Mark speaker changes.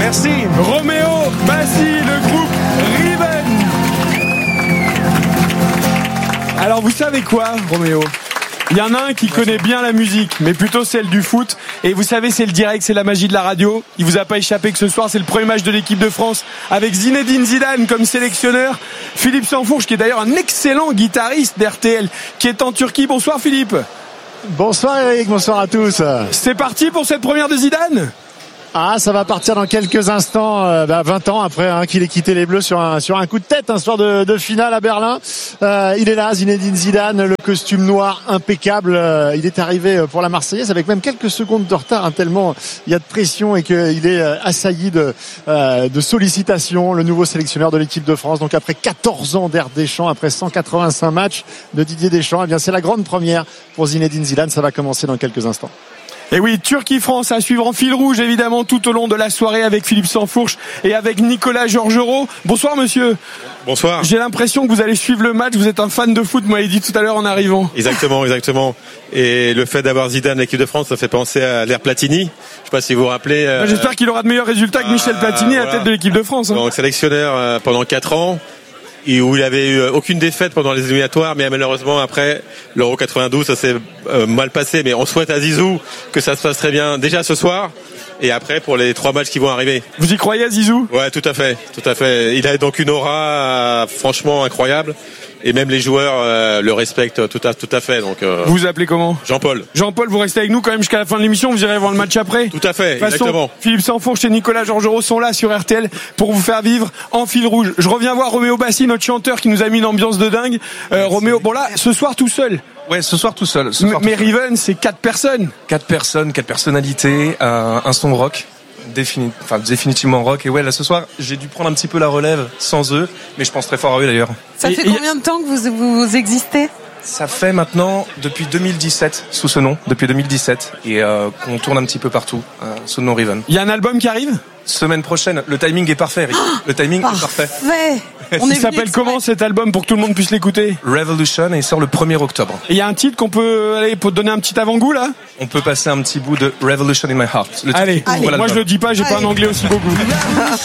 Speaker 1: Merci.
Speaker 2: Roméo Bassi, le groupe Riven. Alors vous savez quoi, Roméo ? Il y en a un qui connaît bien la musique, mais plutôt celle du foot. Et vous savez, c'est le direct, c'est la magie de la radio. Il vous a pas échappé que ce soir, c'est le premier match de l'équipe de France avec Zinedine Zidane comme sélectionneur. Philippe Sansfourche, qui est d'ailleurs un excellent guitariste d'RTL, qui est en Turquie. Bonsoir Philippe.
Speaker 3: Bonsoir Eric, bonsoir à tous.
Speaker 2: C'est parti pour cette première de Zidane ?
Speaker 3: Ah, ça va partir dans quelques instants, 20 ans après qu'il ait quitté les Bleus sur un coup de tête, un soir de finale à Berlin. Il est là, Zinedine Zidane, le costume noir impeccable. Il est arrivé pour la Marseillaise avec même quelques secondes de retard, tellement il y a de pression et qu'il est assailli de sollicitations. Le nouveau sélectionneur de l'équipe de France, donc après 14 ans d'Air Deschamps, après 185 matchs de Didier Deschamps, eh bien c'est la grande première pour Zinedine Zidane. Ça va commencer dans quelques instants.
Speaker 2: Et oui, Turquie-France à suivre en fil rouge, évidemment, tout au long de la soirée avec Philippe Sansfourche et avec Nicolas Georgerot. Bonsoir, monsieur.
Speaker 4: Bonsoir.
Speaker 2: J'ai l'impression que vous allez suivre le match. Vous êtes un fan de foot, moi, il dit tout à l'heure en arrivant.
Speaker 4: Exactement. Et le fait d'avoir Zidane, l'équipe de France, ça fait penser à l'ère Platini. Je sais pas si vous vous rappelez.
Speaker 2: J'espère qu'il aura de meilleurs résultats que Michel Platini à la tête de l'équipe de France.
Speaker 4: Donc, sélectionneur pendant 4 ans. Et où il avait eu aucune défaite pendant les éliminatoires, mais malheureusement après l'Euro 92 ça s'est mal passé, mais on souhaite à Zizou que ça se passe très bien déjà ce soir et après pour les 3 matchs qui vont arriver.
Speaker 2: Vous y croyez, Zizou ?
Speaker 4: Ouais, tout à fait. Il a donc une aura franchement incroyable et même les joueurs le respectent tout à fait. Donc
Speaker 2: vous vous appelez comment ?
Speaker 4: Jean-Paul.
Speaker 2: Jean-Paul, vous restez avec nous quand même jusqu'à la fin de l'émission, vous irez voir le match après ?
Speaker 4: Tout à fait,
Speaker 2: de toute façon,
Speaker 4: exactement.
Speaker 2: Philippe Sansfourche et Nicolas Georgerot sont là sur RTL pour vous faire vivre en fil rouge. Je reviens voir Roméo Bassi, notre chanteur qui nous a mis une ambiance de dingue. Roméo, bon là, ce soir tout seul.
Speaker 1: Ouais, ce soir tout seul.
Speaker 2: Mais Riven, c'est 4 personnes.
Speaker 1: 4 personnes, 4 personnalités, un son rock. Définitivement rock. Et ouais, là ce soir, j'ai dû prendre un petit peu la relève sans eux, mais je pense très fort à eux d'ailleurs.
Speaker 5: Ça fait combien de temps que vous existez ?
Speaker 1: Ça fait maintenant depuis 2017 sous ce nom, depuis 2017, et qu'on tourne un petit peu partout sous le nom Riven.
Speaker 2: Il y a un album qui arrive ?
Speaker 1: Semaine prochaine. Le timing est parfait, Eric. Le timing est parfait.
Speaker 2: Il s'appelle comment cet album pour que tout le monde puisse l'écouter ?
Speaker 1: Revolution, et il sort le 1er octobre.
Speaker 2: Et il y a un titre qu'on peut aller pour donner un petit avant-goût là ?
Speaker 1: On peut passer un petit bout de Revolution in my heart.
Speaker 2: Allez, moi je le dis pas, j'ai pas un anglais aussi beau goût.